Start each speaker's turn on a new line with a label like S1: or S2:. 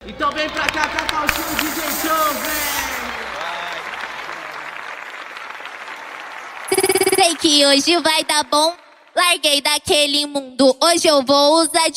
S1: Então vem pra cá, Cacau Show, DJ Show, vem!
S2: Sei que hoje vai dar bom. Larguei daquele mundo, hoje eu vou usar